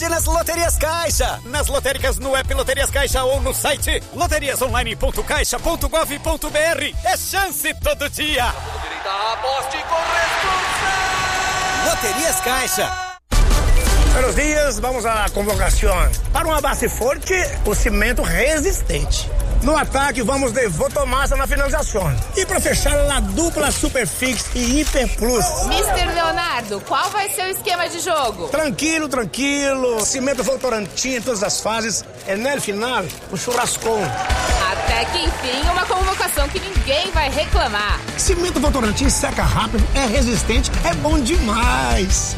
Nas Loterias Caixa, nas lotéricas no app Loterias Caixa ou no site loteriasonline.caixa.gov.br. É chance todo dia. Aposte com responsabilidade. Loterias Caixa. Buenos dias, vamos à convocação. Para uma base forte, o cimento resistente. No ataque, vamos de Votomassa na finalização. E para fechar, a dupla Superfix e Hiper Plus. Mister Leonardo, qual vai ser o esquema de jogo? Tranquilo. Cimento Votorantim em todas as fases. E no final, o churrascão. Até que enfim, uma convocação que ninguém vai reclamar. Cimento Votorantim seca rápido, é resistente, é bom demais.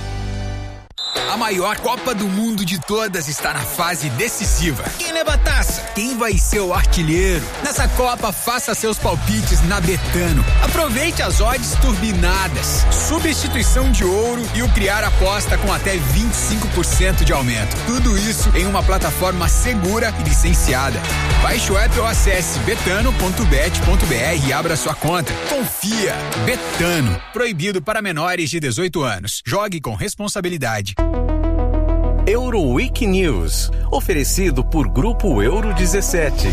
A maior Copa do Mundo de todas está na fase decisiva. Quem leva a taça? Quem vai ser o artilheiro? Nessa Copa, faça seus palpites na Betano. Aproveite as odds turbinadas, substituição de ouro e o criar aposta com até 25% de aumento. Tudo isso em uma plataforma segura e licenciada. Baixe o app ou acesse betano.bet.br e abra sua conta. Confia. Betano. Proibido para menores de 18 anos. Jogue com responsabilidade. Euroweek News, oferecido por Grupo Euro 17.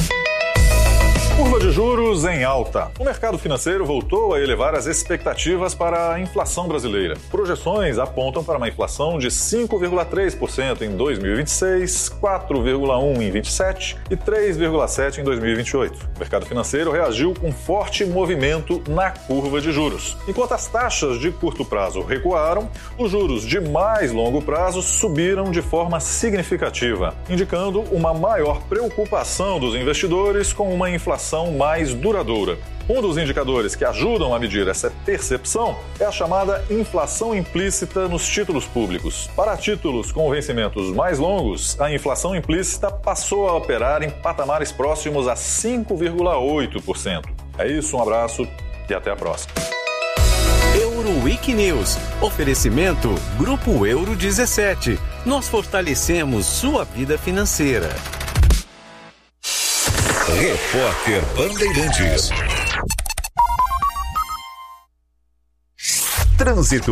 Curva de juros em alta. O mercado financeiro voltou a elevar as expectativas para a inflação brasileira. Projeções apontam para uma inflação de 5,3% em 2026, 4,1% em 27 e 3,7% em 2028. O mercado financeiro reagiu com forte movimento na curva de juros. Enquanto as taxas de curto prazo recuaram, os juros de mais longo prazo subiram de forma significativa, indicando uma maior preocupação dos investidores com uma inflação mais duradoura. Um dos indicadores que ajudam a medir essa percepção é a chamada inflação implícita nos títulos públicos. Para títulos com vencimentos mais longos, a inflação implícita passou a operar em patamares próximos a 5,8%. É isso, um abraço e até a próxima. Euroweek News, oferecimento Grupo Euro 17. Nós fortalecemos sua vida financeira. Repórter Bandeirantes. Trânsito.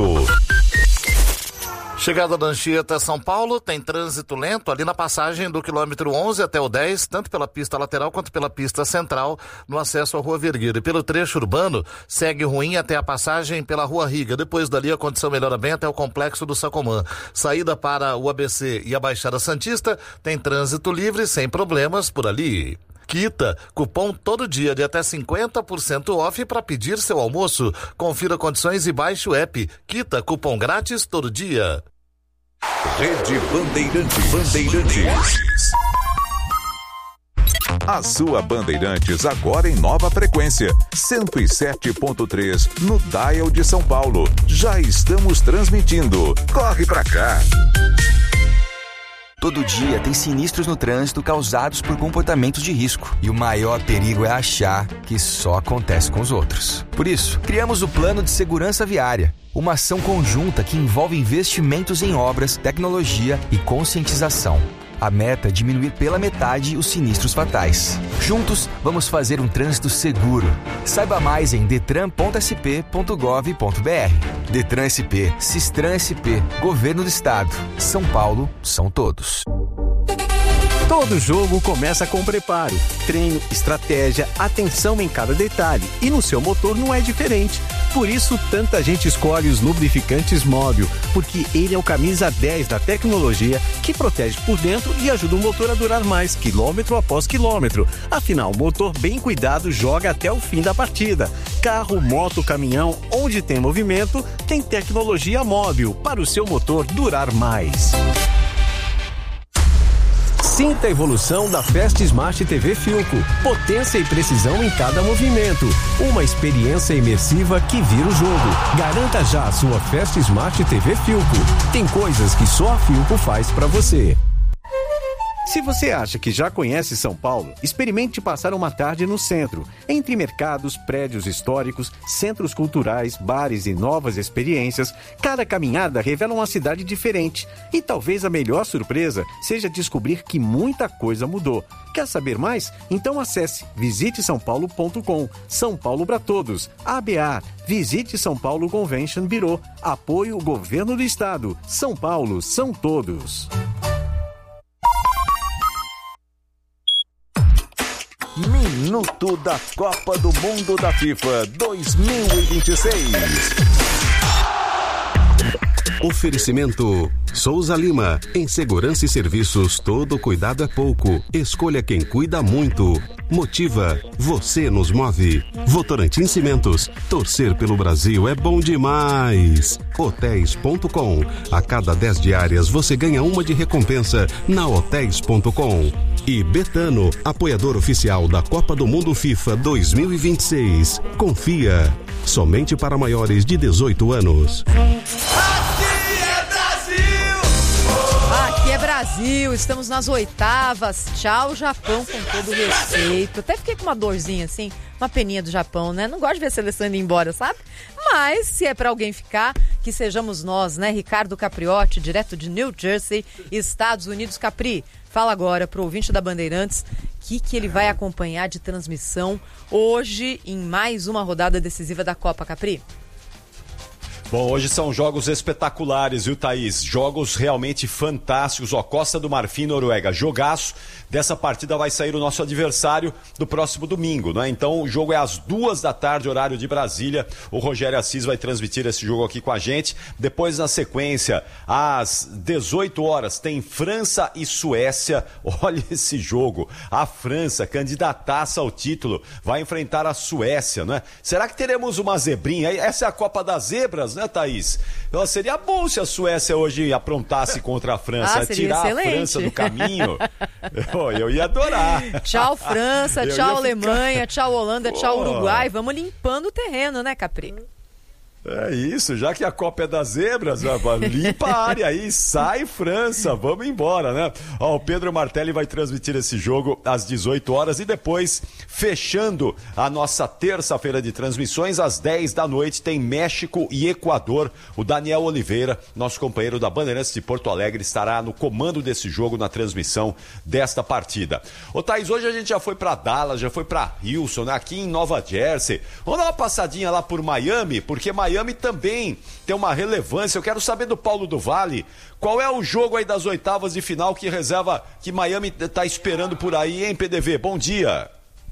Chegada da Anchieta, São Paulo, tem trânsito lento ali na passagem do quilômetro 11 até o 10, tanto pela pista lateral quanto pela pista central, no acesso à Rua Vergueira. E pelo trecho urbano, segue ruim até a passagem pela Rua Riga. Depois dali, a condição melhora bem até o Complexo do Sacomã. Saída para o ABC e a Baixada Santista, tem trânsito livre, sem problemas por ali. Quita, cupom todo dia de até 50% off para pedir seu almoço. Confira condições e baixe o app. Quita, cupom grátis todo dia. Rede Bandeirantes. A sua Bandeirantes agora em nova frequência, 107.3 no dial de São Paulo. Já estamos transmitindo. Corre pra cá. Todo dia tem sinistros no trânsito causados por comportamentos de risco. E o maior perigo é achar que só acontece com os outros. Por isso, criamos o Plano de Segurança Viária. Uma ação conjunta que envolve investimentos em obras, tecnologia e conscientização. A meta é diminuir pela metade os sinistros fatais. Juntos, vamos fazer um trânsito seguro. Saiba mais em detran.sp.gov.br. Detran SP, Sistran SP, Governo do Estado. São Paulo, são todos. Todo jogo começa com preparo, treino, estratégia, atenção em cada detalhe. E no seu motor não é diferente. Por isso, tanta gente escolhe os lubrificantes Móbil, porque ele é o camisa 10 da tecnologia que protege por dentro e ajuda o motor a durar mais, quilômetro após quilômetro. Afinal, o motor bem cuidado joga até o fim da partida. Carro, moto, caminhão, onde tem movimento, tem tecnologia Móbil para o seu motor durar mais. Sinta a evolução da Fast Smart TV Philco. Potência e precisão em cada movimento. Uma experiência imersiva que vira o jogo. Garanta já a sua Fast Smart TV Philco. Tem coisas que só a Philco faz pra você. Se você acha que já conhece São Paulo, experimente passar uma tarde no centro, entre mercados, prédios históricos, centros culturais, bares e novas experiências. Cada caminhada revela uma cidade diferente. E talvez a melhor surpresa seja descobrir que muita coisa mudou. Quer saber mais? Então acesse visitesaopaulo.com. São Paulo para todos. ABA. Visite São Paulo Convention Bureau. Apoio Governo do Estado. São Paulo são todos. Minuto da Copa do Mundo da FIFA 2026. Oferecimento Souza Lima. Em segurança e serviços, todo cuidado é pouco. Escolha quem cuida muito. Motiva. Você nos move. Votorantim Cimentos. Torcer pelo Brasil é bom demais. Hotéis.com. A cada 10 diárias você ganha uma de recompensa na Hotéis.com. E Betano, apoiador oficial da Copa do Mundo FIFA 2026. Confia. Somente para maiores de 18 anos. Aqui é Brasil, estamos nas oitavas. Tchau, Japão, com todo respeito. Até fiquei com uma dorzinha assim, uma peninha do Japão, né? Não gosto de ver a seleção indo embora, sabe? Mas, se é pra alguém ficar, que sejamos nós, né? Ricardo Capriotti, direto de New Jersey, Estados Unidos. Capri, fala agora pro ouvinte da Bandeirantes o que ele vai acompanhar de transmissão hoje em mais uma rodada decisiva da Copa, Capri. Bom, hoje são jogos espetaculares, viu, Thaís? Jogos realmente fantásticos. Ó, Costa do Marfim, Noruega, jogaço. Dessa partida vai sair o nosso adversário do próximo domingo, né? Então o jogo é às 2h, horário de Brasília. O Rogério Assis vai transmitir esse jogo aqui com a gente. Depois, na sequência, às 18h, tem França e Suécia. Olha esse jogo. A França, candidataça ao título, vai enfrentar a Suécia, né? Será que teremos uma zebrinha? Essa é a Copa das Zebras, né, Thaís? Seria bom se a Suécia hoje aprontasse contra a França, tirar excelente. A França do caminho. Eu ia adorar. Tchau, França, tchau, Alemanha, tchau, Holanda, tchau, Uruguai. Vamos limpando o terreno, né, Capri? É isso, já que a Copa é das Zebras, limpa a área aí, sai França, vamos embora, né? Ó, o Pedro Martelli vai transmitir esse jogo às 18h e depois, fechando a nossa terça-feira de transmissões, às 10h tem México e Equador. O Daniel Oliveira, nosso companheiro da Bandeirantes de Porto Alegre, estará no comando desse jogo, na transmissão desta partida. Ô, Thaís, hoje a gente já foi pra Dallas, já foi pra Houston, né? Aqui em Nova Jersey. Vamos dar uma passadinha lá por Miami, porque Miami também tem uma relevância. Eu quero saber do Paulo do Vale, qual é o jogo aí das oitavas de final que reserva, que Miami tá esperando por aí, hein, PDV? Bom dia.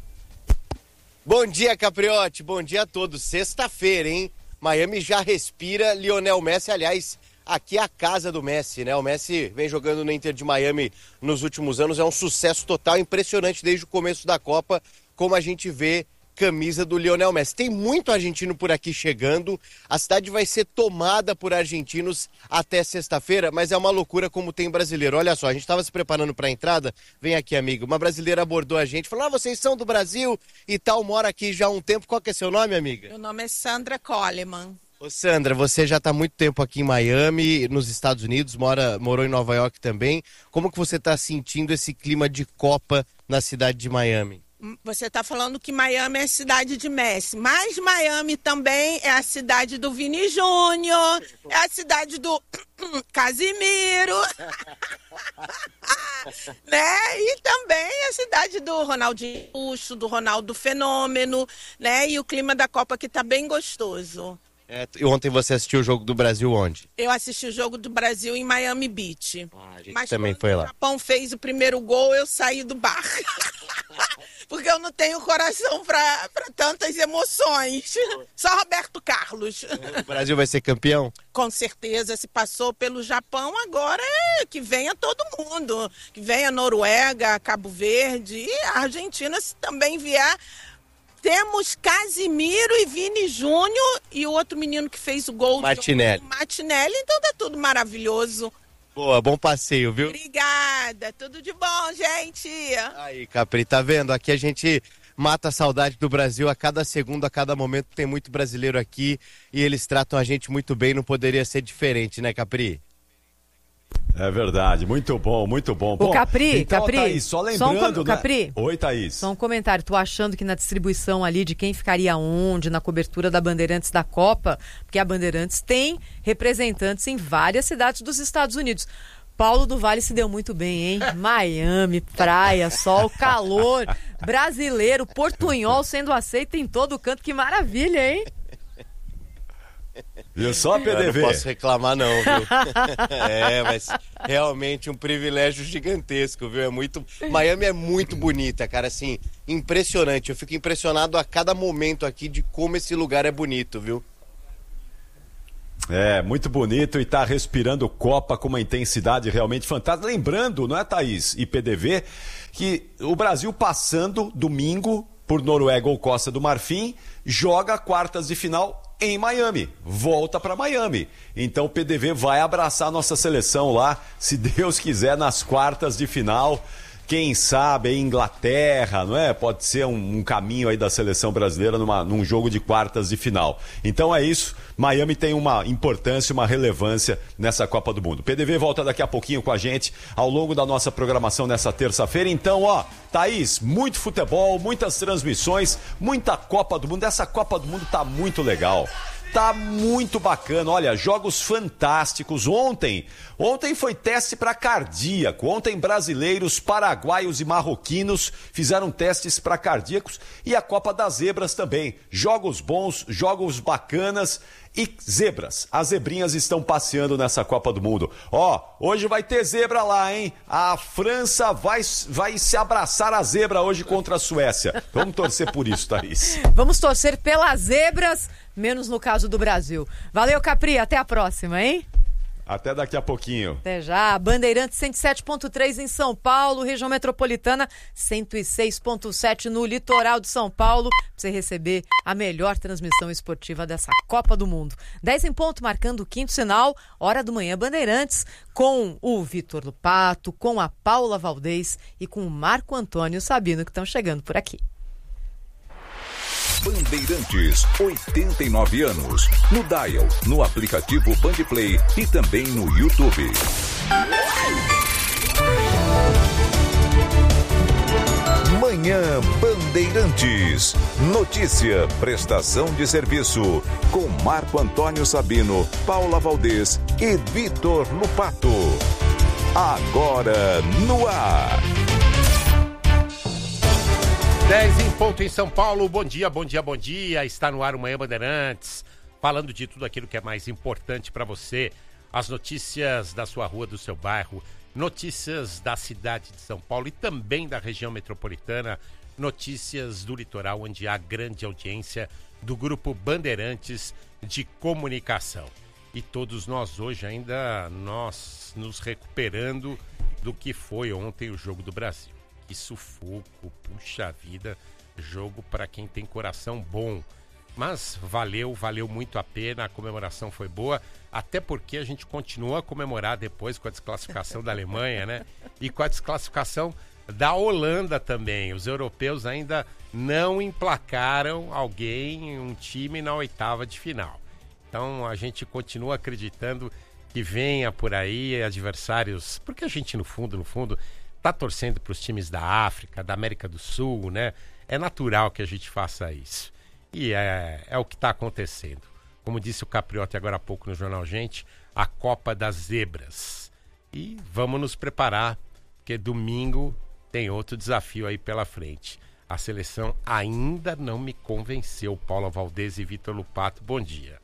Bom dia, Capriotti, bom dia a todos. Sexta-feira, hein? Miami já respira Lionel Messi, aliás, aqui é a casa do Messi, né? O Messi vem jogando no Inter de Miami nos últimos anos, é um sucesso total, impressionante desde o começo da Copa, como a gente vê camisa do Lionel Messi. Tem muito argentino por aqui chegando, a cidade vai ser tomada por argentinos até sexta-feira, mas é uma loucura como tem brasileiro. Olha só, a gente estava se preparando para a entrada, vem aqui, amigo, uma brasileira abordou a gente, falou, vocês são do Brasil e tal, mora aqui já há um tempo. Qual que é seu nome, amiga? Meu nome é Sandra Coleman. Ô Sandra, você já está há muito tempo aqui em Miami, nos Estados Unidos, morou em Nova York também. Como que você está sentindo esse clima de Copa na cidade de Miami? Você está falando que Miami é a cidade de Messi, mas Miami também é a cidade do Vini Júnior, é a cidade do Casimiro, né? E também é a cidade do Ronaldinho, do Ronaldo Fenômeno, né? E o clima da Copa que está bem gostoso. E ontem você assistiu o jogo do Brasil onde? Eu assisti o jogo do Brasil em Miami Beach. A gente também foi lá. O Japão fez o primeiro gol, eu saí do bar. Porque eu não tenho coração para tantas emoções. Só Roberto Carlos. O Brasil vai ser campeão? Com certeza, se passou pelo Japão, agora que venha todo mundo. Que venha Noruega, Cabo Verde e a Argentina, se também vier. Temos Casimiro e Vini Júnior e o outro menino que fez o gol. Martinelli. Martinelli, então tá tudo maravilhoso. Boa, bom passeio, viu? Obrigada, tudo de bom, gente. Aí, Capri, tá vendo? Aqui a gente mata a saudade do Brasil a cada segundo, a cada momento. Tem muito brasileiro aqui e eles tratam a gente muito bem, não poderia ser diferente, né, Capri? É verdade, muito bom, muito bom. O Capri, então, Capri, Thaís, só lembrando, né? Capri, oi, Thaís. Só um comentário, tô achando que na distribuição ali de quem ficaria onde, na cobertura da Bandeirantes da Copa, porque a Bandeirantes tem representantes em várias cidades dos Estados Unidos. Paulo do Vale se deu muito bem, hein? Miami, praia, sol, calor, brasileiro, portunhol sendo aceito em todo canto, que maravilha, hein? Viu só, PDV? Eu não posso reclamar não, viu? Mas realmente um privilégio gigantesco, viu? Miami é muito bonita, cara, assim, impressionante. Eu fico impressionado a cada momento aqui de como esse lugar é bonito, viu? É, muito bonito e tá respirando Copa com uma intensidade realmente fantástica. Lembrando, não é, Thaís e PDV, que o Brasil passando domingo por Noruega ou Costa do Marfim, joga quartas de final em Miami, volta para Miami. Então o PDV vai abraçar a nossa seleção lá, se Deus quiser, nas quartas de final. Quem sabe a Inglaterra, não é? Pode ser um caminho aí da seleção brasileira num jogo de quartas de final. Então é isso, Miami tem uma importância, uma relevância nessa Copa do Mundo. O PDV volta daqui a pouquinho com a gente ao longo da nossa programação nessa terça-feira. Então, Thaís, muito futebol, muitas transmissões, muita Copa do Mundo. Essa Copa do Mundo tá muito legal. Tá muito bacana, olha, jogos fantásticos. Ontem foi teste para cardíaco. Ontem brasileiros, paraguaios e marroquinos fizeram testes para cardíacos e a Copa das Zebras também. Jogos bons, jogos bacanas e zebras. As zebrinhas estão passeando nessa Copa do Mundo. Hoje vai ter zebra lá, hein? A França vai se abraçar a zebra hoje contra a Suécia. Vamos torcer por isso, Thaís. Vamos torcer pelas zebras, menos no caso do Brasil. Valeu, Capri, até a próxima, hein? Até daqui a pouquinho. Até já. Bandeirantes 107.3 em São Paulo, região metropolitana 106.7 no litoral de São Paulo, pra você receber a melhor transmissão esportiva dessa Copa do Mundo. 10 em ponto, marcando o quinto sinal, hora do manhã Bandeirantes, com o Vitor Lupato, com a Paula Valdez e com o Marco Antônio Sabino, que estão chegando por aqui. Bandeirantes, 89 anos. No Dial, no aplicativo Bandplay e também no YouTube. Manhã Bandeirantes. Notícia, prestação de serviço. Com Marco Antônio Sabino, Paula Valdez e Vitor Lupato. Agora no ar. 10 em ponto em São Paulo, bom dia, bom dia, bom dia. Está no ar o Manhã Bandeirantes, falando de tudo aquilo que é mais importante para você. As notícias da sua rua, do seu bairro, notícias da cidade de São Paulo e também da região metropolitana, notícias do litoral, onde há grande audiência do Grupo Bandeirantes de Comunicação. E todos nós hoje ainda, nos recuperando do que foi ontem o Jogo do Brasil. Que sufoco, puxa vida, jogo para quem tem coração bom. Mas valeu muito a pena, a comemoração foi boa, até porque a gente continua a comemorar depois com a desclassificação da Alemanha, né? E com a desclassificação da Holanda também. Os europeus ainda não emplacaram um time na oitava de final. Então a gente continua acreditando que venha por aí adversários, porque a gente no fundo tá torcendo para os times da África, da América do Sul, né? É natural que a gente faça isso. E é o que está acontecendo. Como disse o Capriotti agora há pouco no Jornal Gente, a Copa das Zebras. E vamos nos preparar, porque domingo tem outro desafio aí pela frente. A seleção ainda não me convenceu. Paula Valdez e Vitor Lupato, bom dia.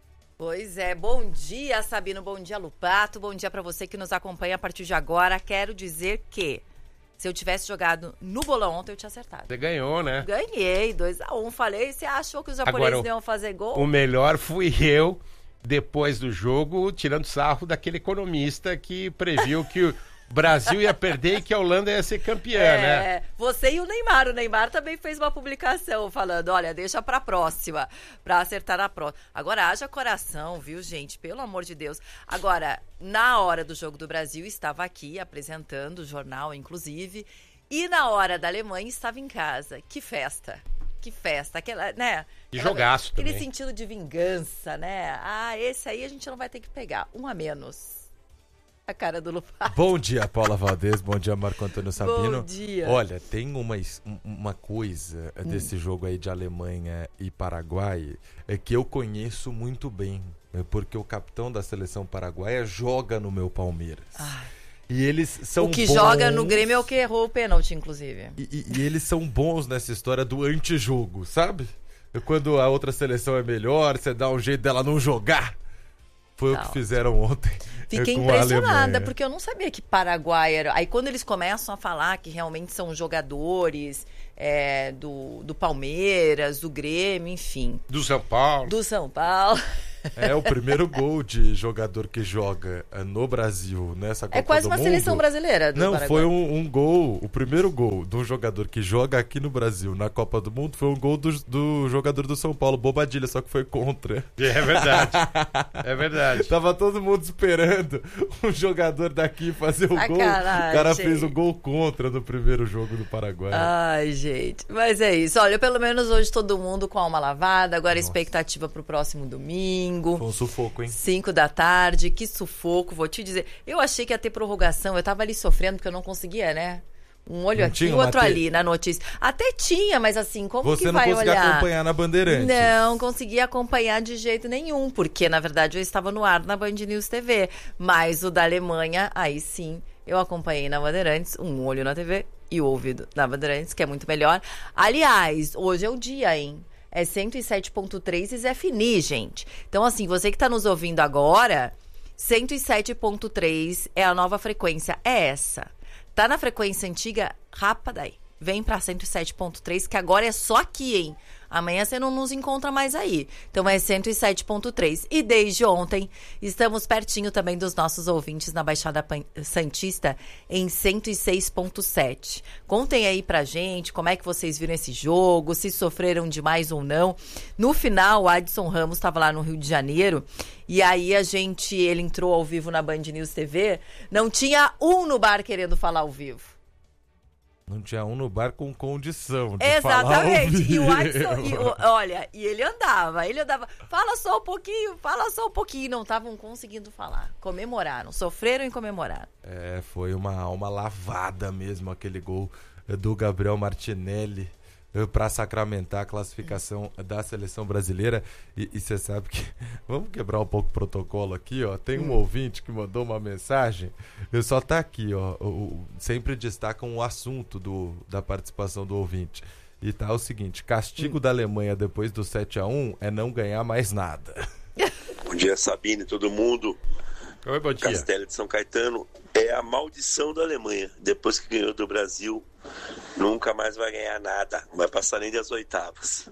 Pois é, bom dia, Sabino, bom dia, Lupato, bom dia para você que nos acompanha a partir de agora. Quero dizer que se eu tivesse jogado no bolão ontem, eu tinha acertado. Você ganhou, né? Ganhei, 2-1, falei, você achou que os japoneses iam fazer gol? O melhor fui eu, depois do jogo, tirando sarro daquele economista que previu que o Brasil ia perder e que a Holanda ia ser campeã, né? Você e o Neymar também fez uma publicação falando, olha, deixa pra próxima, pra acertar na próxima. Agora, haja coração, viu, gente? Pelo amor de Deus. Agora, na hora do jogo do Brasil, estava aqui apresentando o jornal, inclusive, e na hora da Alemanha estava em casa. Que festa! Que festa, aquela, né? E jogaço também. Aquele sentido de vingança, né? Esse aí a gente não vai ter que pegar, um a menos. A cara do Lupar. Bom dia, Paula Valdez. Bom dia, Marco Antônio Sabino. Bom dia. Olha, tem uma coisa desse jogo aí de Alemanha e Paraguai que eu conheço muito bem. Porque o capitão da seleção paraguaia joga no meu Palmeiras. E eles são o que bons... joga no Grêmio é o que errou o pênalti, inclusive. E eles são bons nessa história do antijogo, sabe? Quando a outra seleção é melhor, você dá um jeito dela não jogar. Foi o que fizeram ontem. Fiquei impressionada, porque eu não sabia que Paraguai era... Aí quando eles começam a falar que realmente são jogadores do Palmeiras, do Grêmio, enfim. Do São Paulo. Do São Paulo. É o primeiro gol de jogador que joga no Brasil nessa Copa do Mundo. É quase uma seleção brasileira do Paraguai. Foi um gol, o primeiro gol de um jogador que joga aqui no Brasil na Copa do Mundo foi um gol do jogador do São Paulo, Bobadilha, só que foi contra. É verdade. É verdade. Tava todo mundo esperando um jogador daqui fazer o gol. O cara fez o gol contra no primeiro jogo do Paraguai. Ai, gente. Mas é isso. Olha, pelo menos hoje todo mundo com a alma lavada. Agora a expectativa pro próximo domingo. Foi um sufoco, hein? 5 da tarde, que sufoco, vou te dizer. Eu achei que ia ter prorrogação, eu tava ali sofrendo porque eu não conseguia, né? Um olho não aqui, o outro ali na notícia. Até tinha, mas assim, como que vai olhar? Você não conseguia acompanhar na Bandeirantes? Não conseguia acompanhar de jeito nenhum, porque na verdade eu estava no ar na Band News TV. Mas o da Alemanha, aí sim, eu acompanhei na Bandeirantes, um olho na TV e o ouvido na Bandeirantes, que é muito melhor. Aliás, hoje é o dia, hein? É 107.3 e Zé Fini, gente. Então, assim, você que tá nos ouvindo agora, 107.3 é a nova frequência. É essa. Tá na frequência antiga? Rapa daí. Vem pra 107.3, que agora é só aqui, hein? Amanhã você não nos encontra mais aí. Então é 107.3. E desde ontem, estamos pertinho também dos nossos ouvintes na Baixada Santista em 106.7. Contem aí pra gente como é que vocês viram esse jogo, se sofreram demais ou não. No final, o Adson Ramos estava lá no Rio de Janeiro e aí ele entrou ao vivo na Band News TV. Não tinha um no bar querendo falar ao vivo. Não tinha um no bar com condição de Exatamente. falar ao vivo. E o Adson, olha, e ele andava, fala só um pouquinho, não estavam conseguindo falar. Comemoraram, sofreram e comemoraram. Foi uma alma lavada mesmo aquele gol do Gabriel Martinelli para sacramentar a classificação da seleção brasileira. E você sabe que... Vamos quebrar um pouco o protocolo aqui, ó. Tem um ouvinte que mandou uma mensagem. Só tá aqui, ó. Sempre destacam o assunto da participação do ouvinte. E tá o seguinte: castigo da Alemanha depois do 7-1 é não ganhar mais nada. Bom dia, Sabine, todo mundo. Oi, bom dia. Castelo de São Caetano. É a maldição da Alemanha. Depois que ganhou do Brasil, nunca mais vai ganhar nada. Não vai passar nem das oitavas.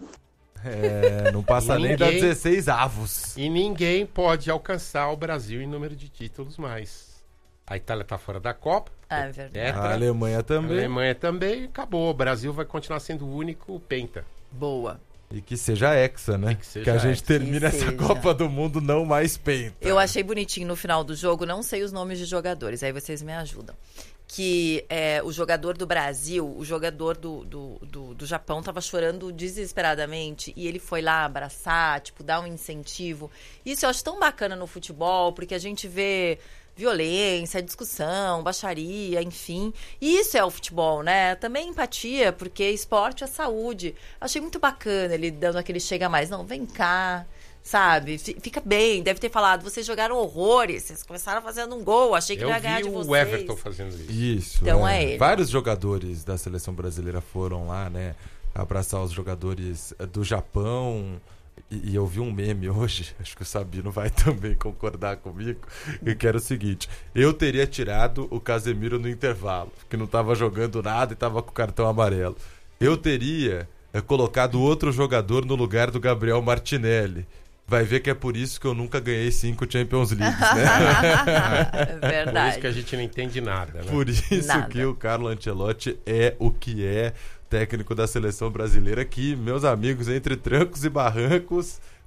Não passa nem das 16 avos. E ninguém pode alcançar o Brasil em número de títulos mais. A Itália tá fora da Copa. É verdade. A Alemanha também. A Alemanha também. Acabou. O Brasil vai continuar sendo o único penta. Boa. E que seja hexa, né? Que a gente termine essa Copa do Mundo não mais penta. Eu achei bonitinho no final do jogo, não sei os nomes de jogadores, aí vocês me ajudam. Que o jogador do Brasil, o jogador do Japão tava chorando desesperadamente e ele foi lá abraçar, dar um incentivo. Isso eu acho tão bacana no futebol, porque a gente vê violência, discussão, baixaria, enfim. E isso é o futebol, né? Também empatia, porque esporte é saúde. Achei muito bacana ele dando aquele chega mais. Não, vem cá, sabe? Fica bem. Deve ter falado, vocês jogaram horrores, vocês começaram fazendo um gol, achei que não ia ganhar de vocês. Eu vi o Everton fazendo isso. Isso, então é ele. Vários jogadores da seleção brasileira foram lá, né? Abraçar os jogadores do Japão. E eu vi um meme hoje, acho que o Sabino vai também concordar comigo, que era o seguinte: eu teria tirado o Casemiro no intervalo, que não estava jogando nada e estava com o cartão amarelo. Eu teria colocado outro jogador no lugar do Gabriel Martinelli. Vai ver que é por isso que eu nunca ganhei 5 Champions Leagues, né? Verdade. Por isso que a gente não entende nada, né? Por isso que o Carlo Ancelotti é o que é, técnico da seleção brasileira, que, meus amigos, entre trancos e barrancos,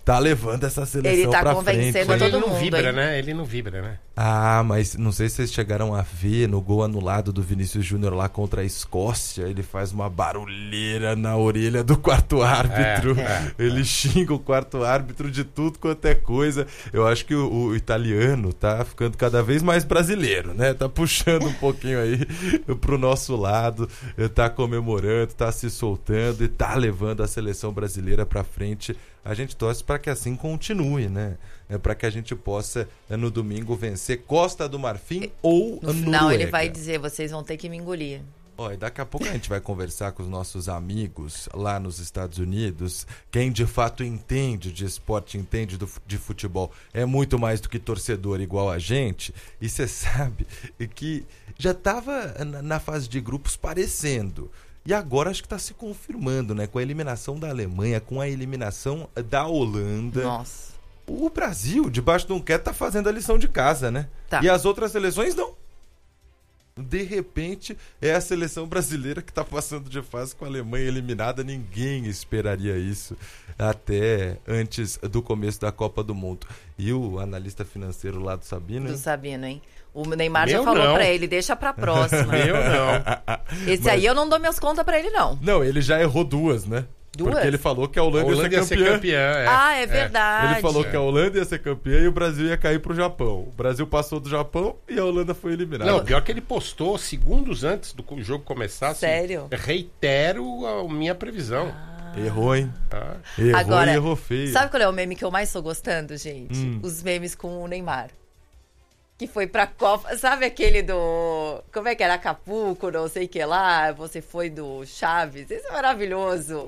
tá levando essa seleção Ele tá pra convencendo frente. todo Ele não mundo, vibra, hein? né? Ele não vibra, né? Ah, mas não sei se vocês chegaram a ver no gol anulado do Vinícius Júnior lá contra a Escócia. Ele faz uma barulheira na orelha do quarto árbitro. Ele xinga o quarto árbitro de tudo quanto é coisa. Eu acho que o italiano tá ficando cada vez mais brasileiro, né? Tá puxando um pouquinho aí pro nosso lado, tá comemorando, tá se soltando e tá levando a seleção brasileira pra frente. A gente torce para que assim continue, né? Para que a gente possa, no domingo, vencer Costa do Marfim ou No final Noruega. ele vai dizer, vocês vão ter que me engolir. Ó, e daqui a pouco a gente vai conversar com os nossos amigos lá nos Estados Unidos. Quem de fato entende de esporte, entende de futebol, é muito mais do que torcedor igual a gente. E você sabe que já estava na fase de grupos parecendo. E agora acho que está se confirmando, né? Com a eliminação da Alemanha, com a eliminação da Holanda. Nossa. O Brasil, debaixo de um quieto, tá fazendo a lição de casa, né? Tá. E as outras seleções não. De repente, é a seleção brasileira que está passando de fase com a Alemanha eliminada. Ninguém esperaria isso até antes do começo da Copa do Mundo. E o analista financeiro lá do Sabino, hein? Do Sabino, hein? O Neymar já falou pra ele, deixa pra próxima. Meu não. Esse aí eu não dou minhas contas pra ele, não. Não, ele já errou duas, né? Duas? Porque ele falou que a Holanda ia ser campeã. Ah, é verdade. Ele falou que a Holanda ia ser campeã e o Brasil ia cair pro Japão. O Brasil passou do Japão e a Holanda foi eliminada. Não, pior que ele postou segundos antes do jogo começar. Sério? Assim, reitero a minha previsão. Errou, hein? Errou. Agora, e errou feio. Sabe qual é o meme que eu mais tô gostando, gente? Os memes com o Neymar. Que foi pra Copa. Sabe aquele do... Como é que era? Acapulco, não sei o que lá. Você foi do Chaves. Esse é maravilhoso.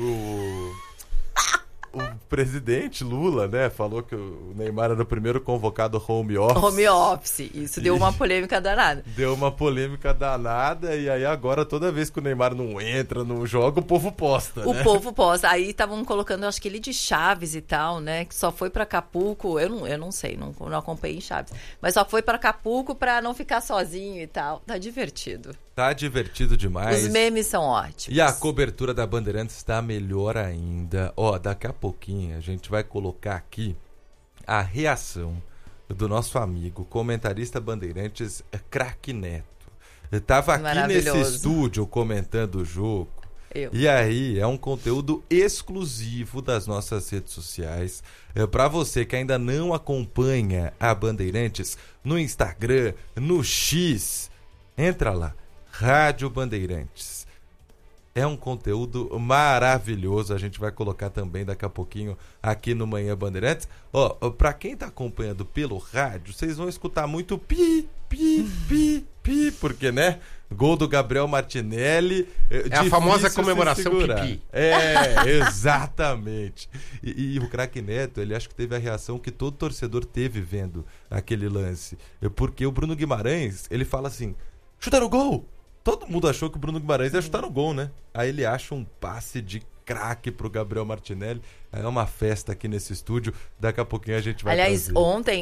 O presidente Lula, né, falou que o Neymar era o primeiro convocado home office. Home office. Isso deu uma polêmica danada. Deu uma polêmica danada e aí agora toda vez que o Neymar não entra, não joga, o povo posta, O né? povo posta. Aí estavam colocando, acho que ele de Chaves e tal, né? Que só foi pra Acapulco. Eu não sei, não acompanhei em Chaves. Mas só foi pra Acapulco pra não ficar sozinho e tal. Tá divertido. Tá divertido demais. Os memes são ótimos. E a cobertura da Bandeirantes está melhor ainda. Ó, daqui a pouquinho a gente vai colocar aqui a reação do nosso amigo, comentarista Bandeirantes, Craque Neto. Eu tava aqui nesse estúdio comentando o jogo. E aí, é um conteúdo exclusivo das nossas redes sociais. Para você que ainda não acompanha a Bandeirantes no Instagram, no X, entra lá. Rádio Bandeirantes. É um conteúdo maravilhoso. A gente vai colocar também daqui a pouquinho aqui no Manhã Bandeirantes. Ó, pra quem tá acompanhando pelo rádio, vocês vão escutar muito pi, pi, pi, pi, porque, né? Gol do Gabriel Martinelli. É a famosa comemoração pipi. É, exatamente. E o Craque Neto, ele acho que teve a reação que todo torcedor teve vendo aquele lance. Porque o Bruno Guimarães, ele fala assim, chuta no gol! Todo mundo achou que o Bruno Guimarães ia chutar no gol, né? Aí ele acha um passe de craque pro Gabriel Martinelli. É uma festa aqui nesse estúdio. Daqui a pouquinho a gente vai trazer. Ontem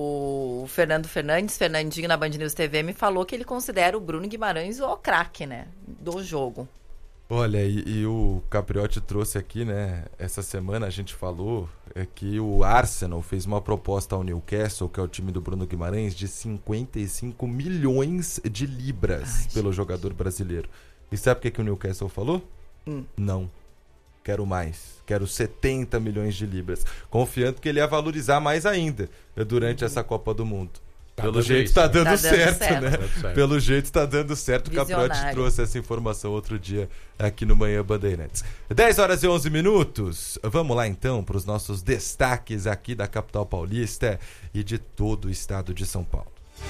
o Fernandinho na Band News TV, me falou que ele considera o Bruno Guimarães o craque, né? Do jogo. Olha, e o Capriotti trouxe aqui, né? Essa semana a gente falou que o Arsenal fez uma proposta ao Newcastle, que é o time do Bruno Guimarães, de 55 milhões de libras pelo jogador brasileiro. E sabe o que o Newcastle falou? Não. Quero mais. Quero 70 milhões de libras. Confiando que ele ia valorizar mais ainda durante essa Copa do Mundo. Pelo jeito tá dando certo, né? Pelo jeito tá dando certo. O Capriotti trouxe essa informação outro dia aqui no Manhã Bandeirantes. 10 horas e 11 minutos. Vamos lá então para os nossos destaques aqui da capital paulista e de todo o estado de São Paulo.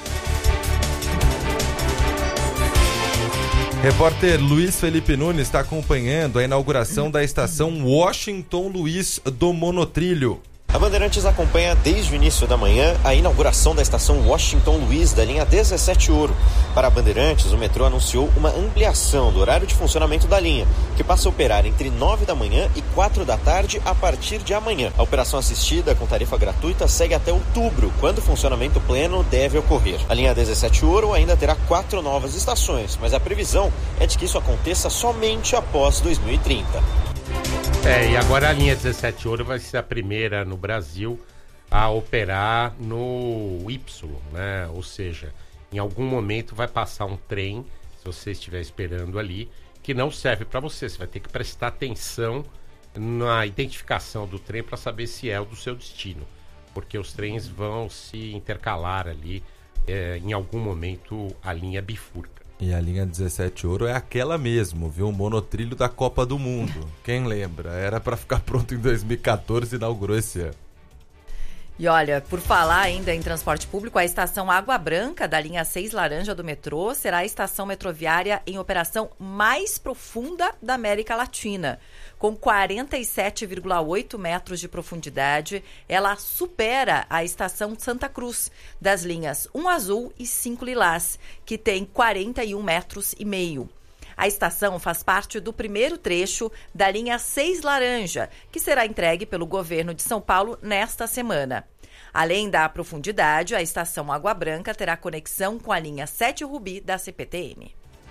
Repórter Luiz Felipe Nunes está acompanhando a inauguração da estação Washington Luiz do Monotrilho. A Bandeirantes acompanha desde o início da manhã a inauguração da estação Washington Luiz da linha 17 Ouro. Para a Bandeirantes, o metrô anunciou uma ampliação do horário de funcionamento da linha, que passa a operar entre 9 da manhã e 4 da tarde a partir de amanhã. A operação assistida com tarifa gratuita segue até outubro, quando o funcionamento pleno deve ocorrer. A linha 17 Ouro ainda terá 4 novas estações, mas a previsão é de que isso aconteça somente após 2030. E agora a linha 17 Ouro vai ser a primeira no Brasil a operar no Y, né? Ou seja, em algum momento vai passar um trem, se você estiver esperando ali, que não serve para você. Você vai ter que prestar atenção na identificação do trem para saber se é o do seu destino, porque os trens vão se intercalar ali, em algum momento a linha bifurca. E a linha 17 Ouro é aquela mesmo, viu? O monotrilho da Copa do Mundo. Quem lembra? Era para ficar pronto em 2014 e inaugurou esse ano. E olha, por falar ainda em transporte público, a estação Água Branca da linha 6 Laranja do metrô será a estação metroviária em operação mais profunda da América Latina. Com 47,8 metros de profundidade, ela supera a estação Santa Cruz, das linhas 1 Azul e 5 Lilás, que tem 41 metros e meio. A estação faz parte do primeiro trecho da linha 6 Laranja, que será entregue pelo governo de São Paulo nesta semana. Além da profundidade, a estação Água Branca terá conexão com a linha 7 Rubi da CPTM.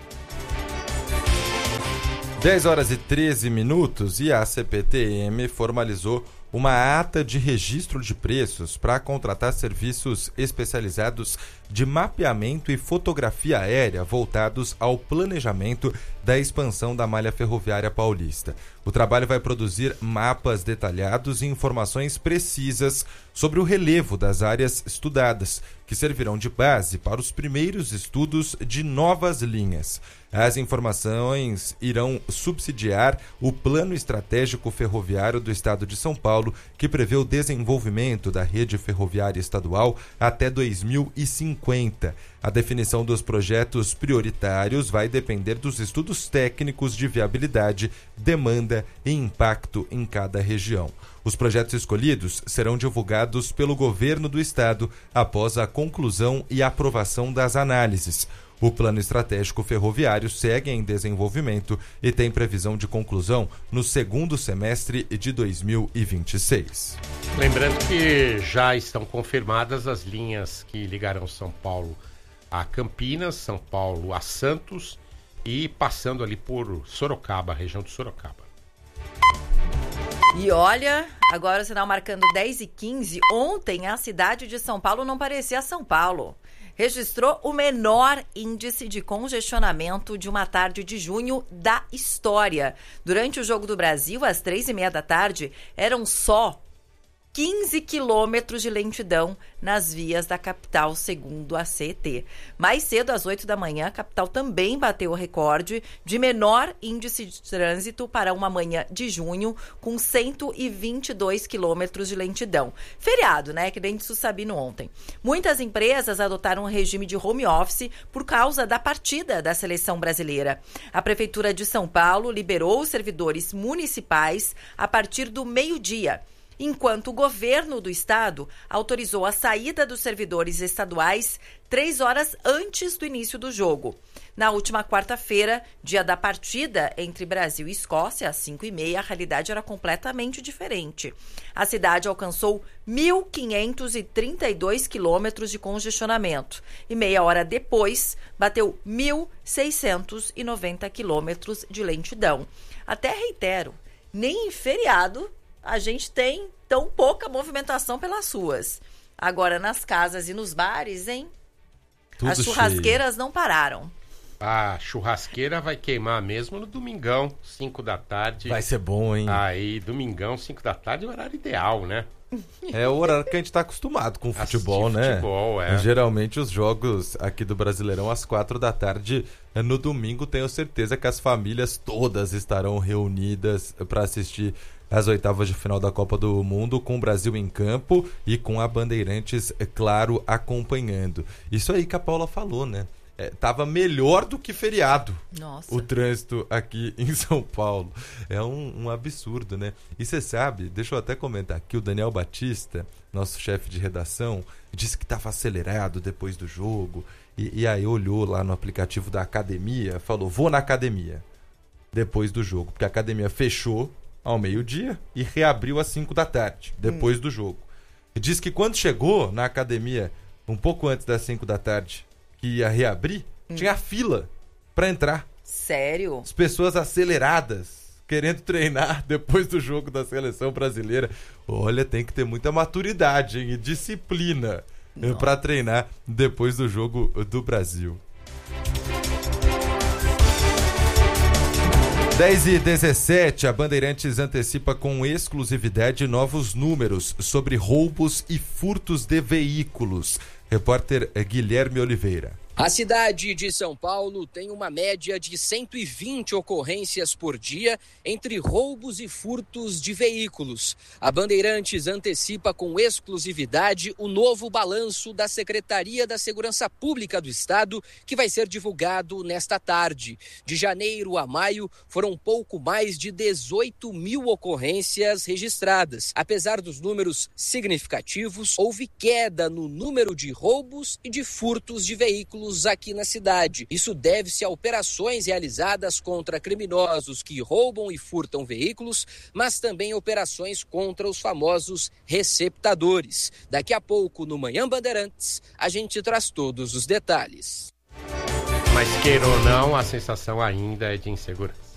10 horas e 13 minutos e a CPTM formalizou uma ata de registro de preços para contratar serviços especializados de mapeamento e fotografia aérea voltados ao planejamento da expansão da malha ferroviária paulista. O trabalho vai produzir mapas detalhados e informações precisas sobre o relevo das áreas estudadas, que servirão de base para os primeiros estudos de novas linhas. As informações irão subsidiar o Plano Estratégico Ferroviário do Estado de São Paulo, que prevê o desenvolvimento da rede ferroviária estadual até 2050. A definição dos projetos prioritários vai depender dos estudos técnicos de viabilidade, demanda e impacto em cada região. Os projetos escolhidos serão divulgados pelo governo do estado após a conclusão e aprovação das análises. O Plano Estratégico Ferroviário segue em desenvolvimento e tem previsão de conclusão no segundo semestre de 2026. Lembrando que já estão confirmadas as linhas que ligarão São Paulo a Campinas, São Paulo a Santos e passando ali por Sorocaba, região de Sorocaba. E olha, agora o sinal marcando 10h15. Ontem a cidade de São Paulo não parecia São Paulo. Registrou o menor índice de congestionamento de uma tarde de junho da história. Durante o Jogo do Brasil, às 3h30 da tarde, eram só 15 quilômetros de lentidão nas vias da capital, segundo a CET. Mais cedo, às 8 da manhã, a capital também bateu o recorde de menor índice de trânsito para uma manhã de junho, com 122 quilômetros de lentidão. Feriado, né? Que nem disse o Sabino ontem. Muitas empresas adotaram um regime de home office por causa da partida da seleção brasileira. A Prefeitura de São Paulo liberou os servidores municipais a partir do meio-dia, enquanto o governo do estado autorizou a saída dos servidores estaduais 3 horas antes do início do jogo. Na última quarta-feira, dia da partida entre Brasil e Escócia, às 5h30, a realidade era completamente diferente. A cidade alcançou 1.532 quilômetros de congestionamento e meia hora depois bateu 1.690 quilômetros de lentidão. Até reitero, nem em feriado a gente tem tão pouca movimentação pelas ruas. Agora, nas casas e nos bares, hein? Tudo as churrasqueiras não pararam. A churrasqueira vai queimar mesmo no domingão, 5 da tarde. Vai ser bom, hein? Aí, domingão, 5 da tarde é o horário ideal, né? É o horário que a gente está acostumado com o futebol, né? Futebol, é. Geralmente os jogos aqui do Brasileirão às 4 da tarde. No domingo, tenho certeza que as famílias todas estarão reunidas para assistir as oitavas de final da Copa do Mundo, com o Brasil em campo e com a Bandeirantes, é claro, acompanhando. Isso aí que a Paula falou, né? Tava melhor do que feriado. Nossa. O trânsito aqui em São Paulo. É um absurdo, né? E você sabe, deixa eu até comentar aqui, o Daniel Batista, nosso chefe de redação, disse que estava acelerado depois do jogo. E aí olhou lá no aplicativo da academia, falou, vou na academia depois do jogo, porque a academia fechou ao meio-dia e reabriu às 5 da tarde, depois do jogo. E diz que quando chegou na academia, um pouco antes das 5 da tarde, que ia reabrir, tinha fila para entrar. Sério? As pessoas aceleradas, querendo treinar depois do jogo da seleção brasileira. Olha, tem que ter muita maturidade, hein? E disciplina para treinar depois do jogo do Brasil. 10h17, a Bandeirantes antecipa com exclusividade novos números sobre roubos e furtos de veículos. Repórter Guilherme Oliveira. A cidade de São Paulo tem uma média de 120 ocorrências por dia entre roubos e furtos de veículos. A Bandeirantes antecipa com exclusividade o novo balanço da Secretaria da Segurança Pública do Estado, que vai ser divulgado nesta tarde. De janeiro a maio, foram pouco mais de 18 mil ocorrências registradas. Apesar dos números significativos, houve queda no número de roubos e de furtos de veículos aqui na cidade. Isso deve-se a operações realizadas contra criminosos que roubam e furtam veículos, mas também operações contra os famosos receptadores. Daqui a pouco, no Manhã Bandeirantes, a gente traz todos os detalhes. Mas queira ou não, a sensação ainda é de insegurança.